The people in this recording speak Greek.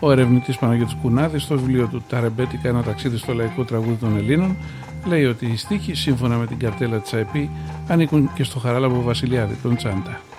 Ο ερευνητής Παναγιώτης Κουνάδης, στο βιβλίο του «Τα ρεμπέτικα, ένα ταξίδι στο λαϊκό τραγούδι των Ελλήνων», λέει ότι οι στίχοι, σύμφωνα με την καρτέλα της ΑΕΠ, ανήκουν και στο Χαράλαμπο Βασιλιάδη, τον Τσάντα.